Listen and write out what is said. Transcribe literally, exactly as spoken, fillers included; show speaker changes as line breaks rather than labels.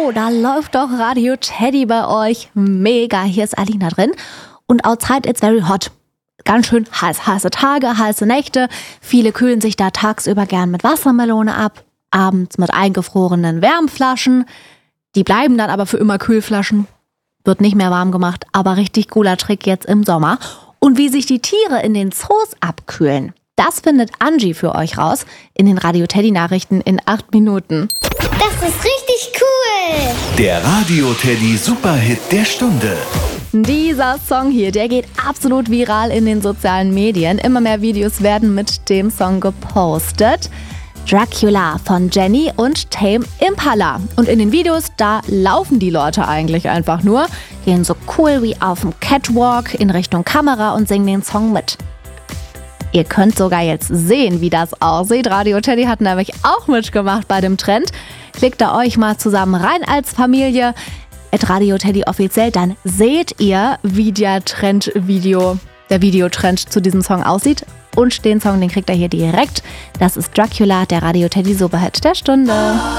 wow, da läuft doch Radio Teddy bei euch. Mega, hier ist Alina drin. Und outside it's very hot. Ganz schön heiß, heiße Tage, heiße Nächte. Viele kühlen sich da tagsüber gern mit Wassermelone ab, abends mit eingefrorenen Wärmflaschen. Die bleiben dann aber für immer Kühlflaschen. Wird nicht mehr warm gemacht, aber richtig cooler Trick jetzt im Sommer. Und wie sich die Tiere in den Zoos abkühlen, das findet Angie für euch raus in den Radio Teddy Nachrichten in acht Minuten.
Das ist richtig cool!
Der Radio Teddy Superhit der Stunde.
Dieser Song hier, der geht absolut viral in den sozialen Medien. Immer mehr Videos werden mit dem Song gepostet. Dracula von Jenny und Tame Impala. Und in den Videos, da laufen die Leute eigentlich einfach nur, gehen so cool wie auf dem Catwalk in Richtung Kamera und singen den Song mit. Ihr könnt sogar jetzt sehen, wie das aussieht. Radio Teddy hat nämlich auch mitgemacht bei dem Trend. Klickt da euch mal zusammen rein als Familie. At Radio Teddy offiziell, dann seht ihr, wie der Trendvideo, der Videotrend zu diesem Song aussieht. Und den Song, den kriegt ihr hier direkt. Das ist Dracula, der Radio Teddy Superhit der Stunde.